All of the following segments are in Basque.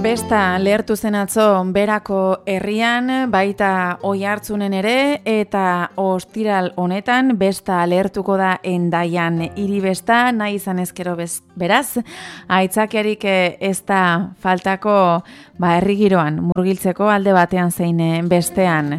Besta lehertu zen atzo Berako herrian, baita Oiartzunen ere, eta ostiral honetan besta lehertuko da Hendaian hiri besta, nahi izan ezkero beraz, aitzakiarik ez da faltako herri giroan, murgiltzeko alde batean zein bestean.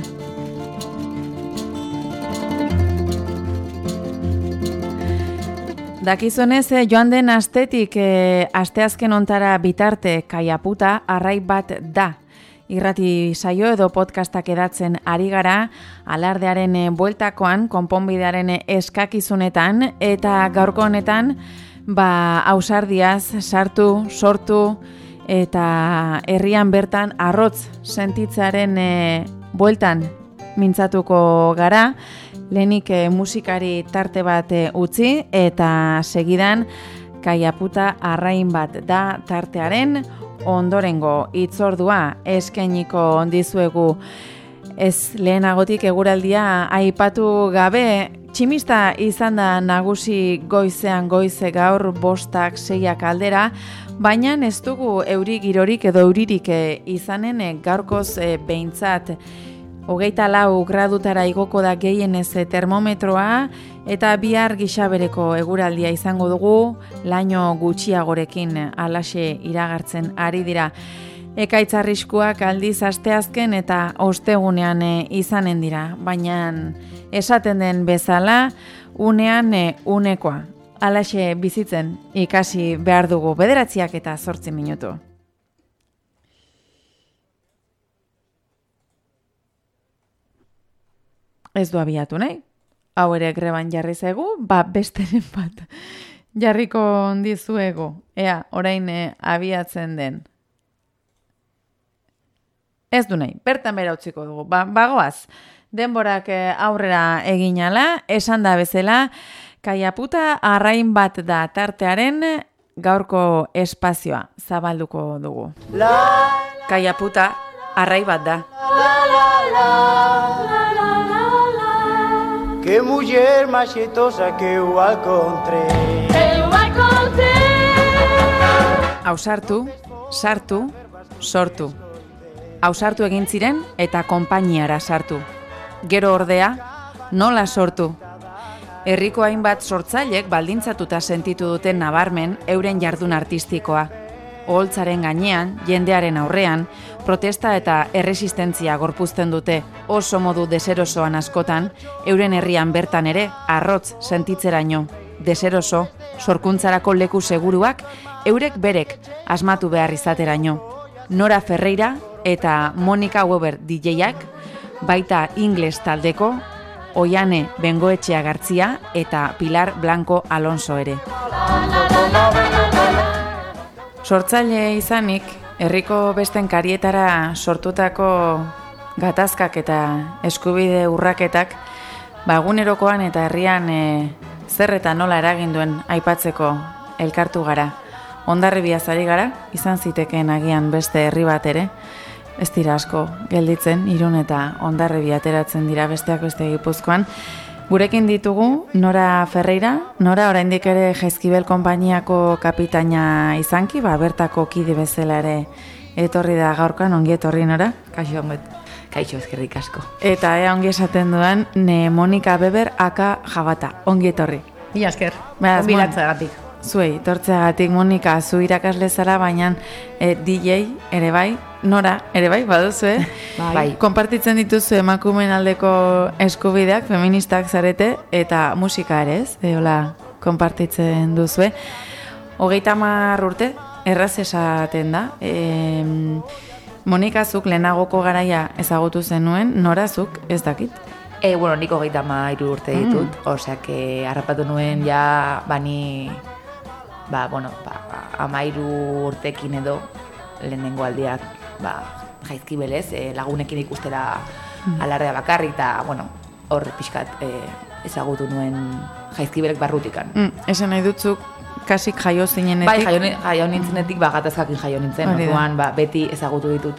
Dakizunez, joan den astetik asteazken hontara bitarte Kaiaputa arrai bat da. Irrati saio edo podcastak edatzen ari gara, alardearen bueltakoan, konponbidearen eskakizunetan, eta gaurko honetan, ausardiaz, sartu, sortu, eta herrian bertan arrotz sentitzaren bueltan mintzatuko gara. Lehenik musikari tarte bat utzi eta segidan Kaiaputa arrain bat da tartearen ondorengo hitzordua eskainiko dizuegu. Ez lehenagotik eguraldia aipatu gabe, tximista izan da nagusi goizean goize gaur 5-6 aldera, baina ez dugu euri girorik edo euririk izanen gaurkoz behintzat. 24 gradutara igoko da gehienez termometroa eta bihar gixabereko eguraldia izango dugu, laino gutxiagorekin alaxe iragartzen ari dira. Ekaitz arriskuak aldiz asteazken eta ostegunean izanen dira, baina esaten den bezala unean unekoa. Alaxe bizitzen ikasi behar dugu 9:08 minutu. Ez du abiatu nahi, hau ere greban jarri zaigu, besteren bat jarriko dizuegu, ea, orain abiatzen den. Ez du nahi, bertan bera utziko dugu, bagoaz, denborak aurrera eginala, esan da bezala, Kaiaputa arrain bat da tartearen gaurko espazioa zabalduko dugu. Kaiaputa arrain bat da. Qué mujer más chistosa que eu encontré. Ausartu, sartu, sortu. Ausartu egin ziren eta konpainiara sartu. Gero ordea, nola sortu. Herriko hainbat sortzailek baldintzatuta sentitu duten nabarmen euren jardun artistikoa. Oholtzaren gainean, jendearen aurrean, protesta eta erresistentzia gorpuzten dute, oso modu deserosoan askotan, euren herrian bertan ere, arrotz sentitzeraino. Deseroso, sorkuntzarako leku seguruak, eurek berek asmatu behar izateraino. Nora Ferreira eta Monika Weber DJak, baita Ingles taldeko, Oiane Bengoetxea Gartzia eta Pilar Blanco Alonso ere. Sortzaile izanik, herriko besten karietara sortutako gatazkak eta eskubide urraketak, egunerokoan eta herrian zer eta nola eragin duen aipatzeko elkartu gara. Hondarribiaz ari gara, izan zitekeen agian beste herri bat ere, ez dira asko gelditzen, Irun eta Hondarribia ateratzen dira besteak beste Gipuzkoan. Gurekin ditugu Nora Ferreira, Nora oraindik ere Jaizkibel konpainiako kapitaina izanki, bertako kide bezala ere etorri da gaurkoan, ongi etorri Nora. Kaixo, eskerrik asko. Eta ongi esaten duan, Monika Weber aka Jabata, ongi etorri. Mila esker, onbilatzagatik. Zuei, tortzeagatik Monika, zu irakasle zara, baina DJ ere bai, Nora ere bai, baduzu, Bai. Konpartitzen dituzu emakumeen aldeko eskubideak, feministak zarete, eta musika ere ez, hola, konpartitzen duzue. 30 urte, erraz esaten da. Monika, zuk lehenagoko garaia ezagutu zenuen, Nora zuk ez dakit? Nik 33 urte ditut, osea, harrapatu nuen ja, bani, 13 urtekin edo, lehenengo aldiak, Jaizkibelez, lagunekin ikustera alardea bakarrik, eta, hor pixkat ezagutu nuen Jaizkibelek barrutikan. Esan nahi dutzuk, kasik jaio zinenetik? Bai, jaio nintzenetik, gatazkakin jaio nintzen, orduan, beti ezagutu ditut,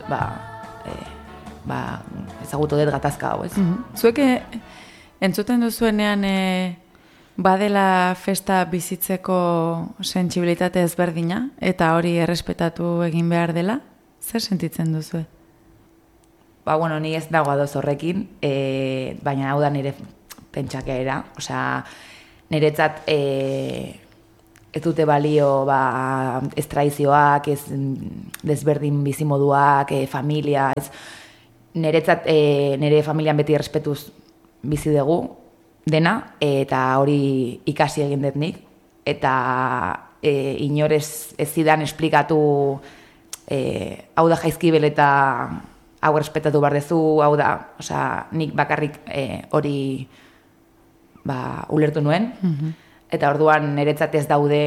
ezagutu dut gatazka hau, ez? Zuek entzuten duzuenean badela festa bizitzeko sentsibilitate ezberdina, eta hori errespetatu egin behar dela? Zer sentitzen duzu? Ba, bueno, ni ez dago adoz horrekin, baina hau da nire pentsakera. Osea, niretzat ez dute balio ez traizioak, ez desberdin bizimoduak, familia, ez. Niretzat nire familian beti errespetuz bizi dugu dena, eta hori ikasi egin dut nik, eta inorez ez zidan esplikatu hau da Jaizkibel eta hau errespetatu behar dezu, hau da, osea, nik bakarrik hori ulertu nuen, eta orduan niretzat ez daude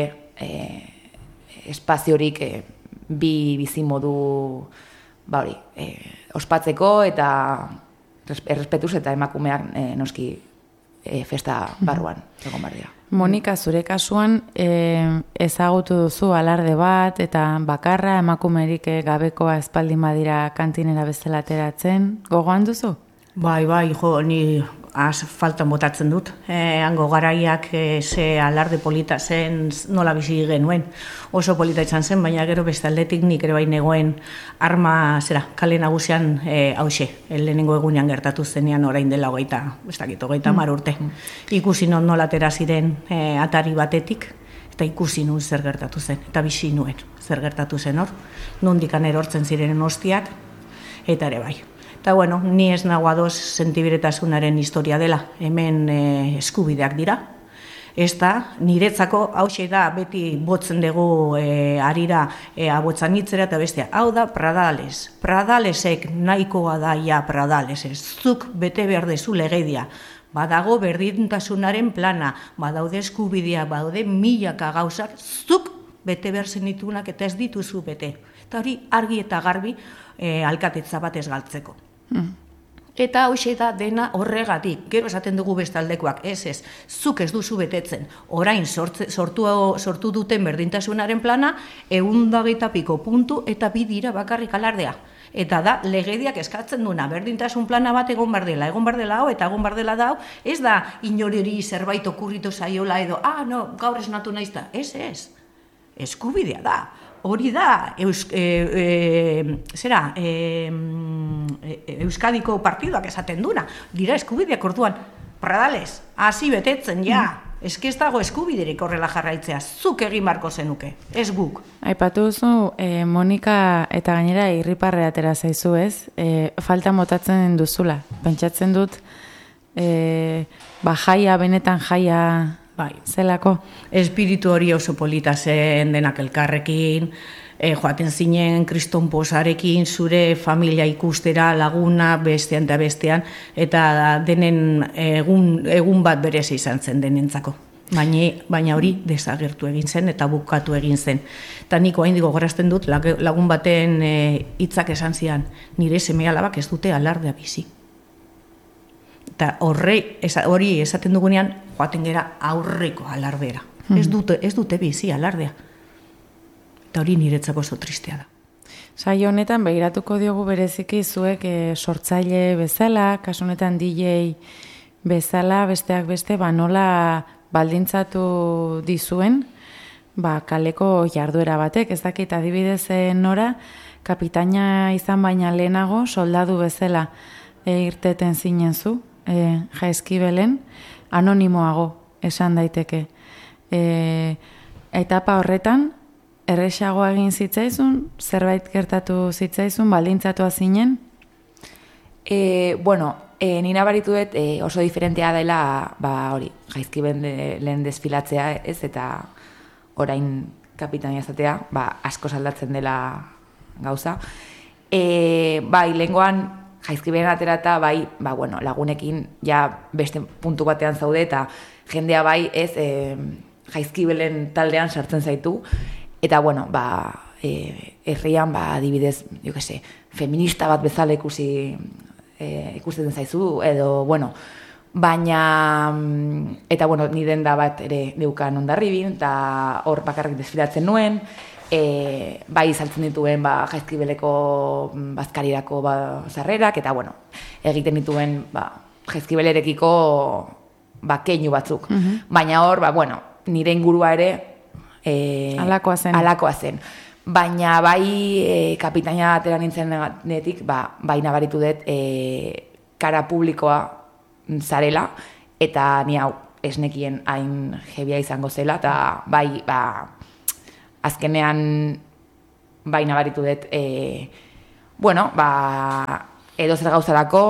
espaziorik bi bizimodu hori, ospatzeko eta errespetuz eta emakumeak noski festa barruan egon behar dira. Monika, zure kasuan ezagutu duzu alarde bat eta bakarra emakumerik gabekoa espaldin badira kantinera bezala ateratzen, gogoan duzu? Bai, jo, ni faltan botatzen dut. Hango garaiak ze alarde polita zen nola bizi genuen. Oso polita izan zen, baina gero beste aldetik nik ere bai negoen arma kale nagusian hauxe. Lehenengo egunean gertatu zenean orain dela 30 urte. Ikusi nola atera ziren atari batetik, eta ikusi nuen zer gertatu zen, eta bizi nuen zer gertatu zen hor. Nondikan erortzen zirenen ostiak, eta ere bai. Eta bueno, ni ez nago adoz sentibiretasunaren historia dela, hemen eskubideak dira. Ez da, niretzako hauxe da beti botzen dugu arira abotzan hitzera eta bestea. Hau da Pradales. Pradalesek nahikoa da ja Pradalesez. Zuk bete behar dezu legedia. Badago berdintasunaren plana, badaude eskubideak, badaude milaka gauzak, zuk bete behar zenitunak eta ez dituzu bete. Eta hori argi eta garbi alkatetza bat ez galtzeko. Eta hoxe da dena horregatik, gero esaten dugu bestaldekoak, ez, zuk ez duzu betetzen, orain sortu duten berdintasunaren plana, 120 piko puntu eta 2 dira bakarrik alardea. Eta da, legediak eskatzen duena, berdintasun plana bat egon bar dela hau, eta egon bar dela da hau, ez da inoreri zerbait okurritu zaiola edo, no, gaur esnatu naiz da, ez, eskubidea da. Hori da, Euskadiko partidoak esaten duna, dira eskubideak orduan, Pradales, hasi betetzen, ja, ez dago eskubiderik horrela jarraitzea, zuk egin barko zenuke, ez guk. Aipatu duzu, Monika eta gainera irriparre atera zaizu ez, falta motatzen duzula, pentsatzen dut, jaia, benetan jaia, bai, zelako? Espiritu hori oso polita zen denak elkarrekin, joaten zinen kriston posarekin, zure familia ikustera, laguna, bestean eta bestean, eta denen egun bat berez izan zen denentzako. Baina hori desagertu egin zen eta bukatu egin zen. Eta niko hain gogorazten dut lagun baten hitzak esan zian, nire seme-alabak ez dute alardea bizi. Eta hori esaten dugunean, joaten gera aurreko alardera. Ez dute bizi alardea. Eta hori niretzako oso tristea da. Saio honetan begiratuko diogu bereziki zuek sortzaile bezala, kasu honetan DJ bezala, besteak beste, nola baldintzatu dizuen, kaleko jarduera batek, ez dakit adibidez nora, kapitaina izan baina lehenago, soldadu bezala irteten zinen zu, Jaizkibelen, anonimoago esan daiteke. Etapa horretan, erresagoa egin zitzaizun, zerbait gertatu zitzaizun, baldintzatua zinen? Nina baritu dut oso diferentea dela, hori, Jaizkiben lehen desfilatzea, ez, eta orain kapitaina izatea, asko saldatzen dela gauza. Lehengoan, Jaizkibelen aterata, lagunekin ja beste puntu batean zaude, eta jendea ez Jaizkibelen taldean sartzen zaitu, eta herrian, adibidez, feminista bat bezala ikusten zaizu, edo, baina, eta, ni denda bat ere neukan Hondarribin, eta hor bakarrik desfilatzen nuen, saltzen dituen Jaizkibeleko bazkarirako sarrerak, eta, egiten dituen Jaizkibelerekiko keinu batzuk. Baina hor, nire ingurua ere alakoa zen. Baina bai kapitaina atera nintzen netik, bai nabaritu dut kara publikoa zarela, eta ni hau esnekien hain jebia izango zela, eta bai, azkenean bai nabaritu dut, edo zer gauzarako,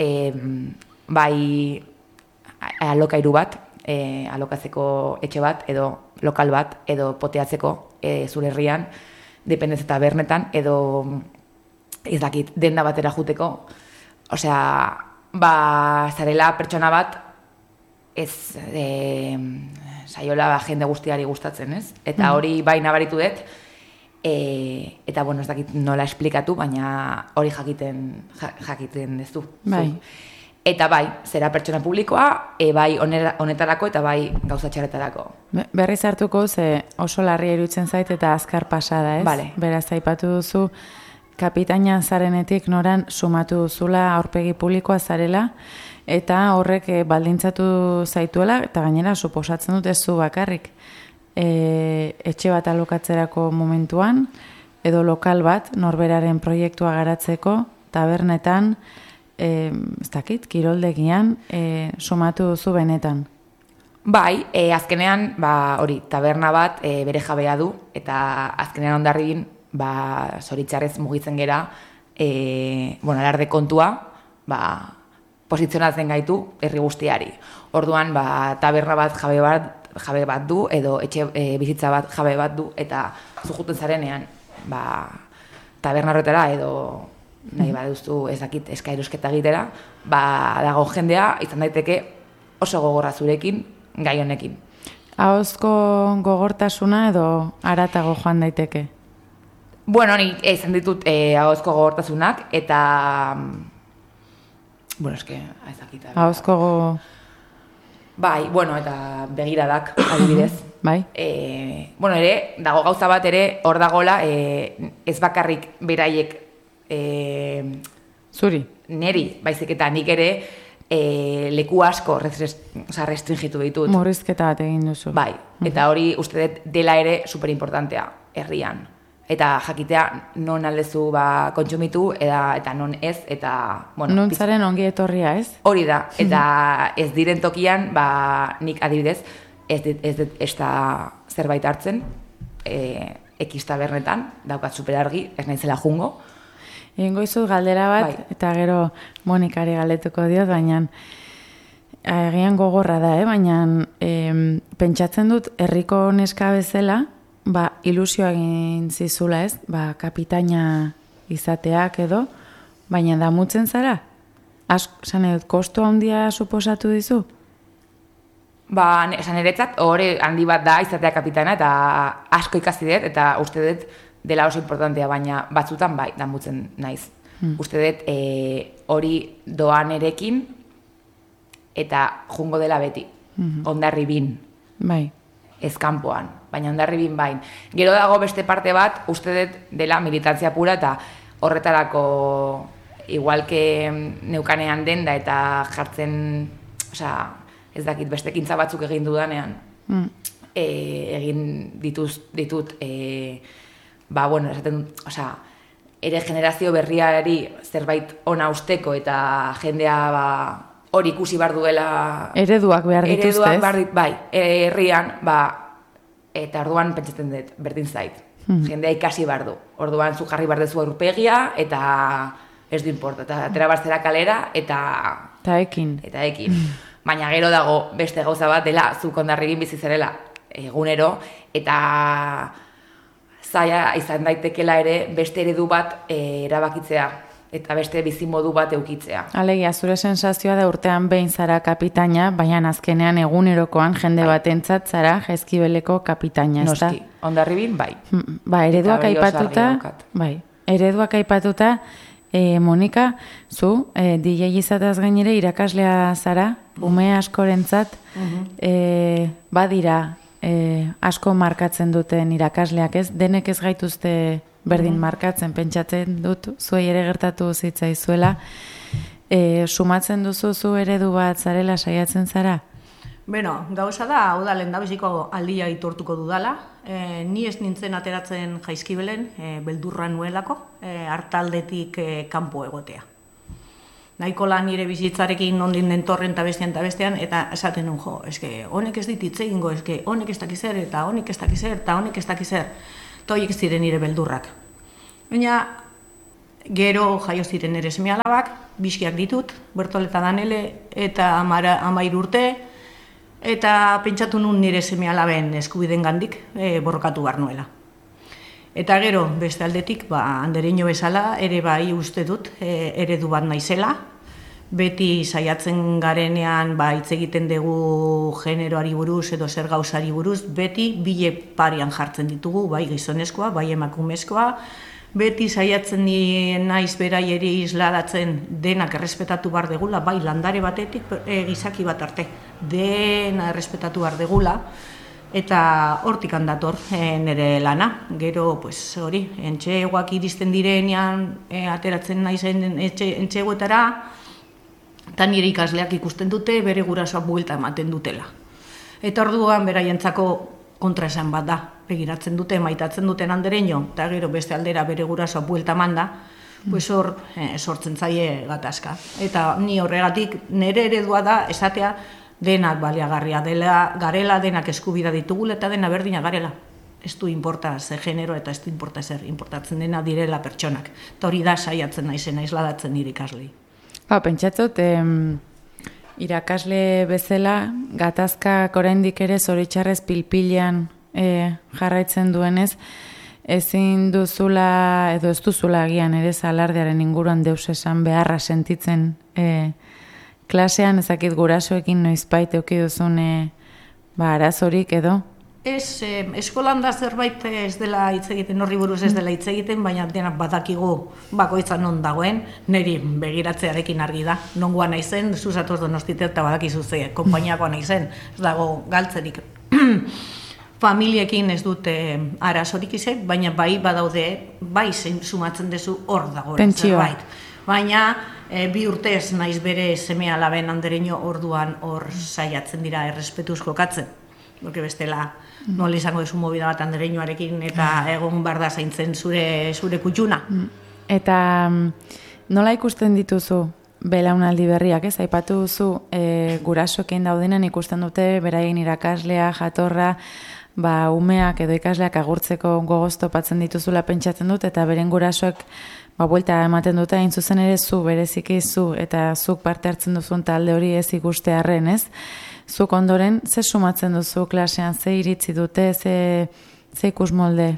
bai alokairu bat, alokatzeko etxe bat, edo lokal bat, edo poteatzeko zure herrian, dependez eta bernetan, edo ez dakit, denda batera juteko. Osea, zarela pertsona bat, ez saiola jende guztiari gustatzen, ez? Eta hori bai nabaritu dut, eta ez dakit nola esplikatu, baina hori jakiten ez du. Bai. Eta bai, zera pertsona publikoa, bai honetarako eta bai gauzatxaretarako. Berriz hartuko ze oso larria iruditzen zait eta azkar pasada, ez? Vale. Beraz, aipatu duzu, kapitaina zarenetik noran sumatu duzula aurpegi publikoa zarela, eta horrek baldintzatu zaituela, eta gainera suposatzen dut ez zu bakarrik. Etxe bat alokatzerako momentuan, edo lokal bat, norberaren proiektua garatzeko, tabernetan, ez dakit, kiroldegian, sumatu duzu benetan. Bai, azkenean, hori, taberna bat bere jabea du, eta azkenean Hondarribin, zoritzarrez mugitzen gera, alarde kontua, posizionatzen gaitu herri guztiari. Orduan, taberna bat jabe bat du, edo etxe bizitza bat jabe bat du, eta zujuten zarenean, taberna horretara, edo nahi baduzu ez dakit eskaerusketa egitera, dago jendea, izan daiteke oso gogorra zurekin, gai honekin. Ahozko gogortasuna edo haratago joan daiteke? Bueno, ni izan ditut ahozko gogortasunak, eta ez dakit. Ahozko Bai, eta begiradak, adibidez. Bai. Ere, dago gauza bat ere, hor dagola, ez bakarrik beraiek zuri? Neri, baizik eta nik ere leku asko restringitu ditut. Murrizketa bat egin duzu. Bai, eta hori uste dut dela ere superimportantea herrian. Eta jakitea non aldezu kontsumitu eta non ez, eta... Non zaren ongi etorria, ez? Hori da, eta ez diren tokian, nik adibidez, ez da zerbait hartzen, X tabernetan, daukat superargi, ez naizela jungo. Egingo izut galdera bat, eta gero Monikari galdetuko diot, baina agian gogorra da, baina pentsatzen dut herriko neska bezala, ilusioa egin zizula, ez? Kapitaina izateak edo, baina damutzen zara? Esan edut, kostu handia suposatu dizu? Esan eretzat, hori handi bat da izatea kapitaina, eta asko ikasi dut, eta uste dut dela oso importantea, baina batzutan damutzen naiz. Uste dut hori doan erekin, eta jungo dela beti. Hondarribin. Bai. Ez kanpoan, baina Hondarribin bain. Gero dago beste parte bat, uste dut dela militantzia pura, eta horretarako igual que neukanean denda eta jartzen, ez dakit beste ekintza batzuk egin dudanean, egin ditut, esaten dut, ere generazio berriari zerbait ona usteko eta jendea hori ikusi behar duela... Ereduak behar dituzte, ez? Bai, herrian, eta orduan pentsatzen dut, berdin zait. Jendea ikasi behar du. Orduan zu jarri behar duzu aurpegia, eta ez du importa. Eta atera barzera kalera, eta ekin. Baina gero dago beste gauza bat dela, zuk Hondarribin bizi zarela egunero, eta zaila izan daitekela ere beste eredu bat erabakitzea, eta beste bizimodu bat eukitzea. Alegia, zure sensazioa da urtean behin zara kapitaina, baina azkenean egunerokoan jende batentzat zara Jaizkibeleko kapitaina, ezta? Noski, Hondarribin, bai. Ereduak aipatuta, ereduak aipatuta, Monika, zu, DJ izataz gainere irakaslea zara, ume askorentzat, badira asko markatzen duten irakasleak, ez? Denek ez gaituzte berdin markatzen, pentsatzen dut, zuei ere gertatu zitzaizuela. Sumatzen duzu zu eredu bat zarela saiatzen zara? Beno, gauza da, hau da, lehendabiziko aldia itortuko dudala. Ni ez nintzen ateratzen Jaizkibelen, beldurra nuelako, hartaldetik kanpo egotea. Nahiko lan nire bizitzarekin nondin dentorren eta bestean, eta esaten nun, eske, honek ez dit hitz egingo, eske, honek ez dakizer, eta honek ez dakizer, eta honek ez dakizer. Eta horiek ziren nire beldurrak. Baina, gero jaio ziren nire seme-alabak, bizkiak ditut, Bertol eta Danele, eta 13 urte, eta pentsatu nun nire seme-alaben eskubideen gandik borrokatu behar nuela. Eta gero, beste aldetik, Andereño bezala, ere bai uste dut, eredu bat naizela. Beti saiatzen garenean hitz egiten dugu generoari buruz edo zer gauzari buruz, beti bile parian jartzen ditugu, bai gizonezkoa, bai emakumezkoa. Beti saiatzen naiz beraieri isladatzen denak errespetatu behar degula, bai landare batetik gizaki bat arte, dena errespetatu behar degula. Eta hortik handator nire lana. Gero, hori, entxegoak iristen direnean, ateratzen naizen entxegoetara, eta nire ikasleak ikusten dute, bere gurasoak buelta ematen dutela. Eta orduan beraientzako kontraesan bat da, begiratzen dute, maitatzen duten Andereño, eta gero beste aldera bere gurasoak buelta emanda, hor sortzen zaie gatazka. Eta ni horregatik nire eredua da esatea, denak baliagarria dela garela, denak eskubida ditugula eta dena berdina garela. Ez du inporta ze genero eta ez du inporta zer, importatzen dena direla pertsonak. Eta hori da saiatzen naizena isladatzen nire ikaslei. Pentsatzot, irakasle bezala, gatazkak oraindik ere zoritxarrez pilpilean jarraitzen duenez, ezin duzula, edo ez duzula agian ere alardearen inguruan deus esan beharra sentitzen klasean, ezakit gurasoekin noizbait eduki duzun arazorik edo? Ez, eskolan da zerbait ez dela hitz egiten, horri buruz ez dela hitz egiten, baina denak badakigu bakoitza non dagoen, niri begiratzearekin argi da. Nongoa naizen, zuzatoz Donostiatik eta badakizu ze, konpainiakoa naizen, ez dago galtzerik. Familiekin ez dute arazorik izek, baina bai badaude, bai sumatzen dezu hor dago zerbait. Baina, 2 urtez naiz bere seme-alaben Andereño orduan hor saiatzen dira errespetuz jokatzen. Porque bestela, nola izango dezu mobida bat Andereñoarekin eta egon barda zaintzen zure kutxuna. Eta nola ikusten dituzu belaunaldi berriak, ez? Aipatu duzu gurasoekin daudenen ikusten dute beraien irakaslea, jatorra, umeak edo ikasleak agurtzeko gogoz topatzen dituzula pentsatzen dut, eta beren gurasoek buelta ematen dute hain zuzen ere bereziki zu, eta zuk parte hartzen duzun talde hori ez ikustearren, ez? Zuk ondoren, ze sumatzen duzu klasean, ze iritzi dute, ze ikus molde?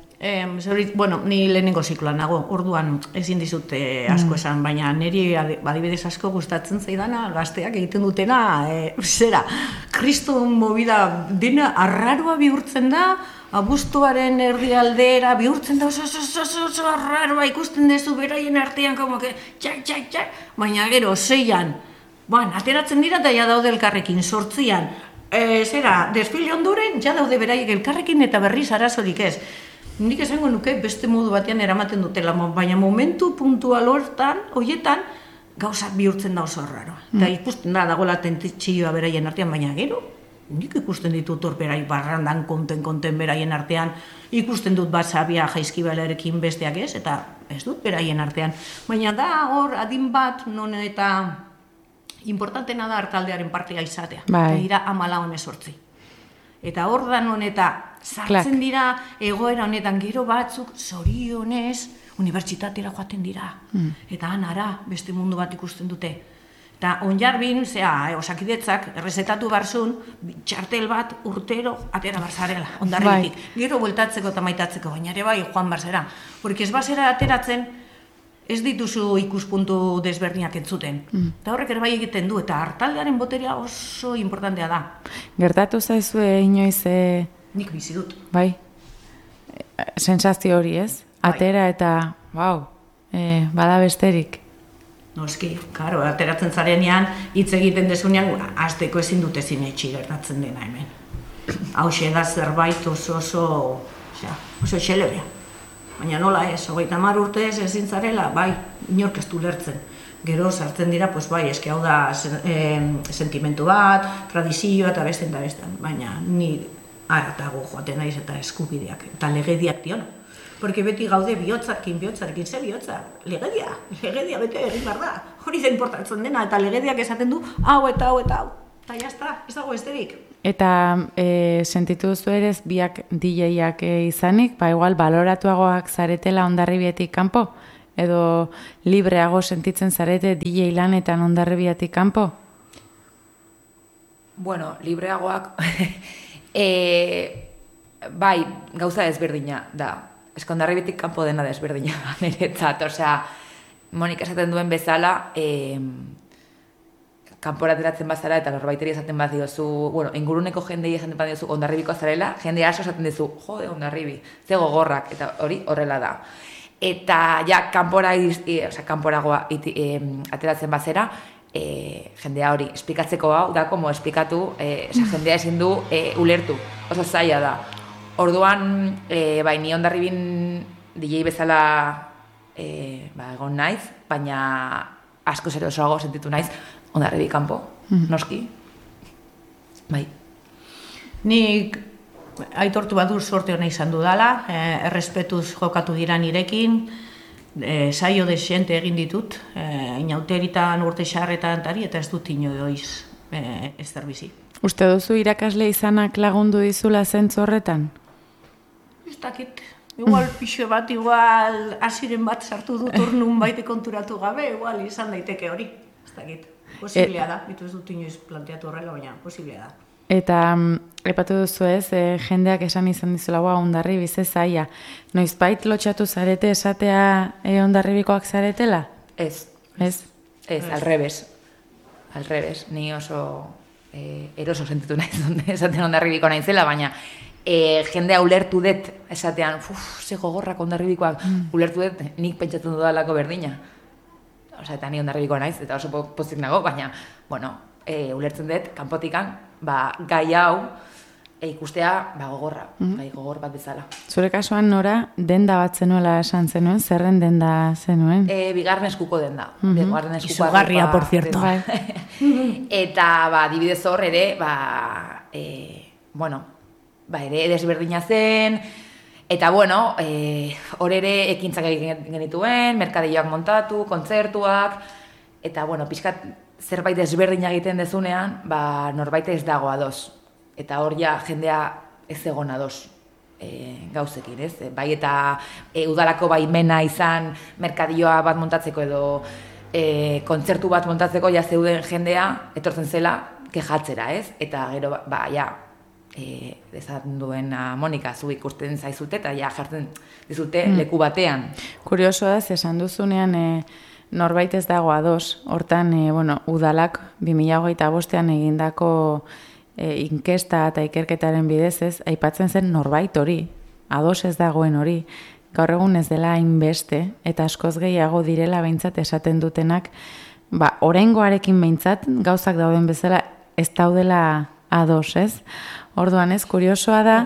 Ni lehenengo zikloan nago, orduan ezin dizut asko esan, baina niri adibidez asko gustatzen zaidana, gazteak egiten dutena, kriston movida dena arraroa bihurtzen da, abuztuaren erdialdera bihurtzen da oso arraroa ikusten dezu beraien artean, txak, baina gero 6an, ateratzen dira eta ja daude elkarrekin, 8an, desfile ondoren, ja daude beraiek elkarrekin eta berriz arazorik ez. Nik esango nuke beste modu batean eramaten dutela, baina momentu puntual horietan gauzak bihurtzen da oso arraroa. Eta ikusten da, dagoela tentzioa beraien artean, baina gero, nik ikusten ditut hor berai barrandan konten beraien artean, ikusten dut bat Sabia Jaizkibelerekin besteak ez, eta ez dut beraien artean. Baina da hor adin bat, non eta importantena da hartaldearen partea izatea. Eta dira 14. Eta hor da non eta sartzen dira egoera honetan gero batzuk zorionez unibertsitatera joaten dira. Eta anara beste mundu bat ikusten dute. Eta Onjarbin, Osakidetzak errezetatu barzun, txartel bat urtero atera barzarela, Hondarribitik. Gero bueltatzeko eta maitatzeko, baina ere bai joan barzera. Porque ez bazera ateratzen, ez dituzu ikuspuntu desberdinak entzuten. Eta horrek ere bai egiten du, eta hartaldearen boterea oso importantea da. Gertatu zaizue inoiz... Nik bizi dut. Bai, sensazio hori ez? Atera eta, bada besterik. Noski, karo, ateratzen zarenean, hitz egiten dezunean, azteko ezin dute zinetxi gertatzen dena hemen. Hauxe da zerbait oso xelebea. Baina nola ez, 30 urtez ezin zarela, bai, inork ez du lertzen. Gero sartzen dira, pues bai, eske hau da sentimentu bat, tradizioa eta beste, baina ni haratago joaten naiz eta eskubideak, eta legediak dion. Porque beti gaude bihotzarekin, ze bihotza? Legedia bete egin behar da. Hori da importatzen dena, eta legediak esaten du, hau eta hau eta hau. Eta jazta, ez dago esterik. Eta sentitu duzu ere biak DJ-ak izanik, ba igual baloratuagoak zaretela Hondarribiatik kanpo? Edo libreago sentitzen zarete DJ lanetan Hondarribiatik kanpo? Bueno, libreagoak, bai, gauza ezberdina da. Ez Hondarribiatik kanpo dena desberdina da niretzat. Osea, Monika esaten duen bezala, kanpora ateratzen bazara eta norbaiteri esaten bat diozu, bueno, inguruneko jendei esaten bat diozu Hondarribikoa zarela, jende asko esaten dizu, jode Hondarribi, ze gogorrak, eta hori horrela da. Eta ja, kanporagoa ateratzen bazera, jendea hori, esplikatzeko hau da, como esplikatu, jendea ezin du ulertu, oso zaila da. Orduan, bai, ni Hondarribin DJ bezala egon naiz, baina asko zer osoago sentitu naiz Hondarribi kanpo, noski. Bai. Nik aitortu badu sorte hona izan dudala, errespetuz jokatu dira nirekin, saio desiente egin ditut, inauteritan, urte xarretan tari, eta ez dut inoiz ez zerbizi. Uste duzu irakasle izanak lagundu dizula zentzu horretan? Ez dakit, igual pixo bat, igual asiren bat sartu dut urnun baite konturatu gabe, igual izan daiteke hori, ez dakit. Posiblea da, bitu ez dut inoiz planteatu horrela, baina posiblea da. Eta epatu duzu ez, jendeak esan izan dizula, Hondarribi ze zaila. Noizbait lotxatu zarete esatea Hondarribikoak zaretela? Ez. Ez? Ez, al revés. Ni oso eroso sentitu naiz esaten Hondarribiko naizela, baina jendea ulertu dut esatean, ze gogorrak Hondarribikoak, ulertu dut nik pentsatzen dudalako berdina. Osa, eta ni Hondarribiko naiz, eta oso pozik nago, baina, bueno, ulertzen dut, kanpotikan, gai hau ikustea gogorra, gai gogor bat bezala. Zure kasuan Nora, denda bat zenuela esan zenuen, zerren denda zenuen? Bigarren eskuko denda. Izugarria, por cierto. Eta, dibidez hor ere, ere desberdina zen, eta, bueno, hor ere ekintzak egin genituen, merkadilloak montatu, kontzertuak, eta, bueno, pixkat zerbait desberdina egiten dezunean, norbait ez dago ados. Eta hor ja jendea ez egon ados gauzekin, ez? Bai eta udalako baimena izan merkadilloa bat montatzeko edo kontzertu bat montatzeko ja zeuden jendea etortzen zela kejatzera, ez? Eta gero, esan duena Monika, zu ikusten zaizute eta ja jartzen dizute leku batean. Kurioso da, esan duzunean norbait ez dago ados. Hortan, udalak 2025an egindako inkesta eta ikerketaren bidez ez, aipatzen zen norbait hori, ados ez dagoen hori, gaur egun ez dela hainbeste, eta askoz gehiago direla behintzat esaten dutenak, oraingoarekin behintzat, gauzak dauden bezala ez daudela ados, ez? Orduan ez, kuriosoa da,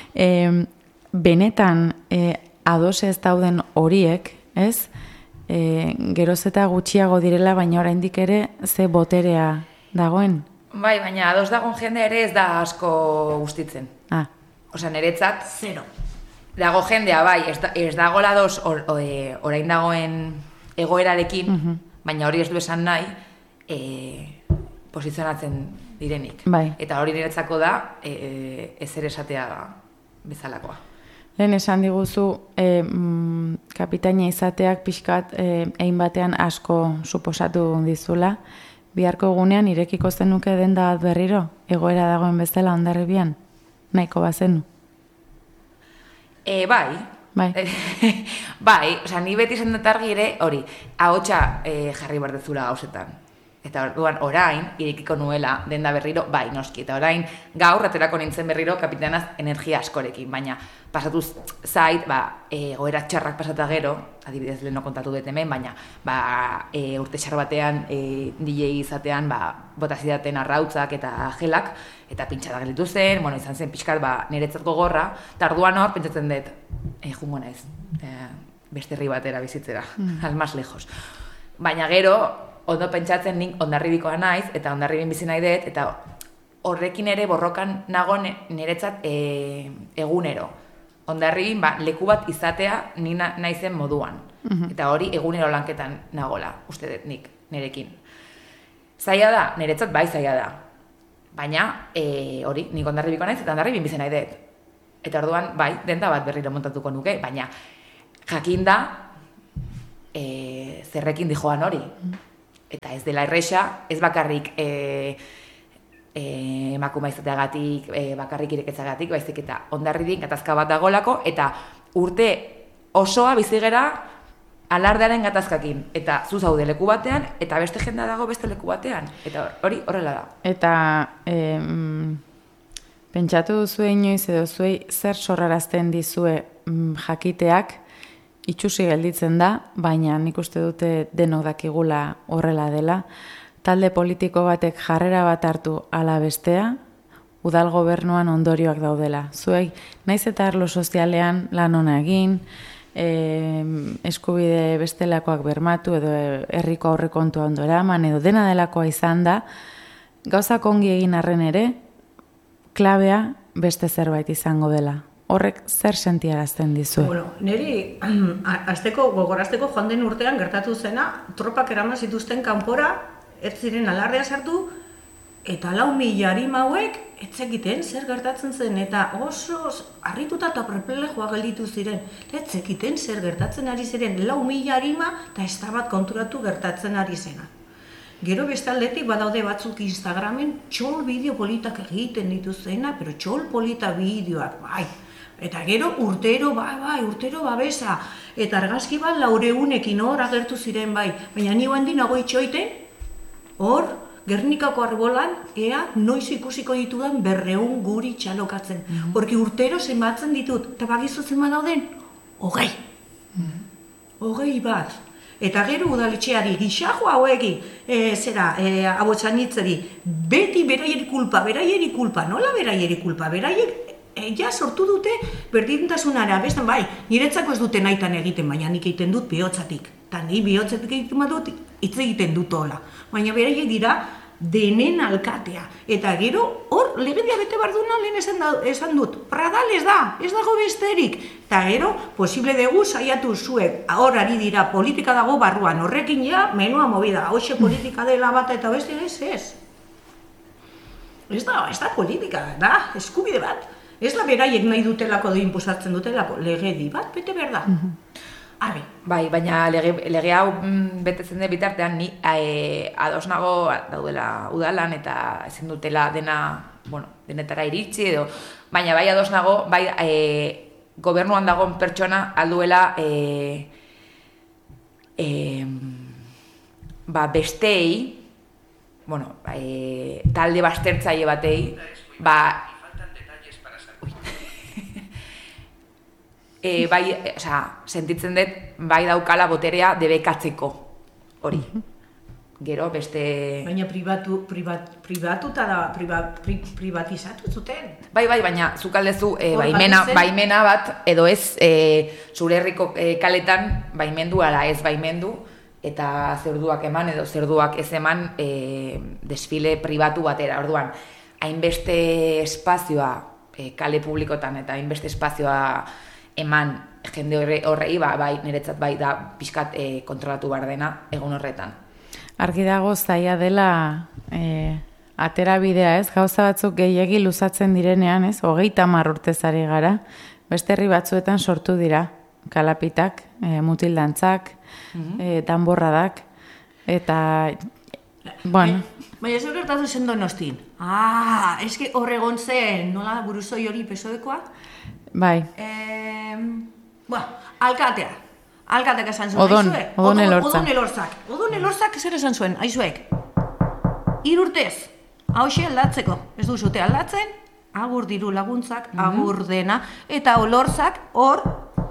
benetan ados ez dauden horiek, ez? Geroz eta gutxiago direla, baina oraindik ere ze boterea dagoen. Bai, baina ados dagoen jende ere ez da asko gustitzen. Osa, niretzat, zero. Dago jendea, bai, ez dagoela ados orain dagoen egoerarekin, baina hori ez du esan nahi posizionatzen direnik. Bai. Eta hori niretzako da ezer esatea bezalakoa. Lehen esan diguzu, kapitaina izateak pixkat egin batean asko suposatu dizula. Biharko egunean irekiko zenuke denda bat berriro, egoera dagoen bezala Hondarribian, nahiko bazenu? Bai. Bai, oza, ni beti zen dut argi ere, hori, ahotsa jarri behar dezula gauzetan. Eta orduan orain irekiko nuela denda berriro, bai, noski. Eta orain gaur aterako nintzen berriro kapitanaz energia askorekin, baina pasatuz zait, goera txarrak pasata gero, adibidez leheno kontatu dut hemen, baina urte txar batean DJ izatean bota zidaten arrautzak eta gelak, eta pintxata gelitu zen, izan zen pixkat niretzat gogorra, eta orduan hor pentsatzen dut, jungo naiz, beste herri batera bizitzera, al más lejos. Baina gero, ondo pentsatzen nik Hondarribikoa naiz, eta Hondarribin bizi nahi dut, eta horrekin ere borrokan nago niretzat egunero. Hondarribin leku bat izatea ni naizen moduan. Eta hori egunero lanketan nagola, uste dut nik, nirekin. Zaila da, niretzat bai zaila da. Baina hori, nik Hondarribikoa naiz, eta Hondarribin bizi nahi dut. Eta orduan, bai, denda bat berriro montatuko nuke, baina jakinda zerrekin dijoan hori. Eta ez dela erresa, ez bakarrik emakume izateagatik, bakarrik ireketzagatik, baizik eta Hondarribin gatazka bat dagolako, eta urte osoa bizigera alardearen gatazkakin. Eta zu zaude leku batean, eta beste jendea dago beste leku batean. Eta hori horrela da. Eta pentsatu duzue inoiz edo zuei zer sorrarazten dizue jakiteak, itxusi gelditzen da, baina nik uste dute denok dakigula horrela dela. Talde politiko batek jarrera bat hartu ala bestea, udal gobernuan ondorioak daudela. Zuei, naiz eta arlo sozialean lan ona egin, eskubide bestelakoak bermatu, edo herriko aurrekontua ondo eraman, edo dena delakoa izan da, gauzak ongi egin arren ere, klabea beste zerbait izango dela. Horrek zer sentiarazten dizu? Niri gogorazteko joan den urtean gertatu zena, tropak eraman zituzten kanpora, ez ziren alardea sartu, eta 4.000 arima hauek ez zekiten zer gertatzen zen, eta oso harrituta eta perplexoa gelditu ziren. Ez zekiten zer gertatzen ari ziren, 4.000 arima eta ez da bat konturatu gertatzen ari zena. Gero beste aldetik badaude batzuk Instagramen txol bideo politak egiten dituzena, pero txol polita bideoak, bai. Eta gero urtero babesa, eta argazki bat 400ekin hor agertu ziren bai. Baina ni handi nago itxoiten, hor, Gernikako arbolan, ea noiz ikusiko ditudan 200 guri txalokatzen. Horki urtero zenbatzen ditut, eta bagizu zenbat dauden? 20. 20 bat. Eta gero udaletxeari gixajo hauekin, abotzanitzeri, beti beraieri kulpa, nola beraieri kulpa, beraiek ja sortu dute berdintasunara, bestan bai, niretzako ez dute nahitan egiten, baina nik egiten dut bihotzatik. Eta ni bihotzatik egiten badut, hitz egiten dut hola. Baina beraiek dira denen alkatea. Eta gero, hor, legedia bete barduna lehen esan dut. Pradal ez dago besterik. Eta gero, posible dugu saiatu zuek, hor ari dira, politika dago barruan, horrekin ja, menua movida, hoxe politika dela bat eta beste ez. Ez da politika, da, eskubide bat. Ez da beraiek nahi dutelako da inposatzen dutelako, legedi bat, bete behar da. Arbi. Bai, baina lege hau betetzen den bitartean ni ados nago daudela udalan eta ezin dutela denetara iritsi edo, baina bai ados nago, bai gobernuan dagoen pertsona alduela besteei, talde baztertzaile batei, sentitzen dut bai daukala boterea debekatzeko hori. Gero beste... Baina privatizatu zuten. Bai, baina zukaldezu baimena bat, edo ez zure herriko kaletan baimendu ala ez baimendu, eta zerduak eman edo zerduak ez eman desfile pribatu batera. Orduan, hainbeste espazioa kale publikotan eta hainbeste espazioa eman jende horrei, bai, niretzat bai da pixkat kontrolatu behar dena egun horretan. Argi dago zaila dela atera bidea, ez? Gauza batzuk gehiegi luzatzen direnean, ez? 30 urtez ari gara, beste herri batzuetan sortu dira, kalapitak, mutildantzak, danborradak, eta, bueno... Baina zer gertatu zen Donostin? Eske hor egon zen, nola buruzoi hori pesoekoa? Bai. Alkateak esan zuen, Odon Elortzak. Odon Elortzak zer esan zuen, aizuek? 3 urtez, hauxe aldatzeko. Ez duzute aldatzen, agur diru laguntzak, agur dena, eta olortzak hor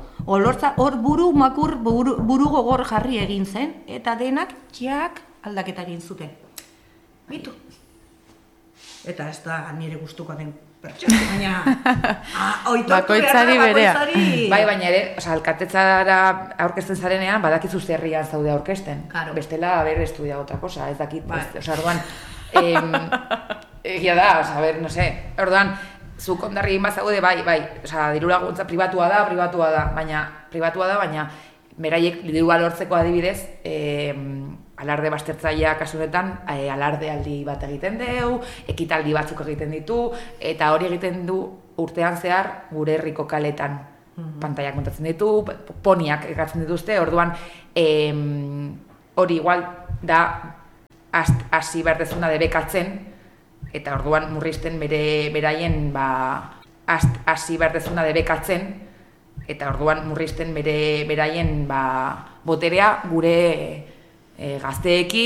buru gogor jarri egin zen, eta denak jak aldaketa egin zuten. Bitu. Eta ez da nire gustuko den pertsona, baina Bakoitzari berea. Bai, baina ere, alkatetzara aurkezten zarenean, badakizu zerrian zaude aurkezten. Claro. Bestela, haber estudia otra cosa, ez dakit. Bai. Orduan, egia da, no sé, orduan, zuk ondarri egin bazaude, bai, diru laguntza pribatua da, baina beraiek dirua lortzeko adibidez, alarde baztertzailea kasu honetan, alarde aldi bat egiten deu, ekitaldi batzuk egiten ditu, eta hori egiten du urtean zehar gure herriko kaletan. Pantaiak montatzen ditu, poniak ekartzen dituzte, orduan hori igual da hasi behar dezuna debekatzen, eta orduan murrizten beraien hasi behar dezuna debekatzen, eta orduan murrizten beraien boterea gure gazteekin,